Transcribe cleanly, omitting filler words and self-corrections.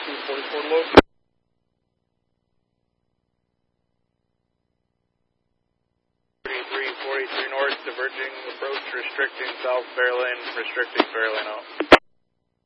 244 low. 43 north, diverging approach, restricting south fair lane, restricting fair lane out.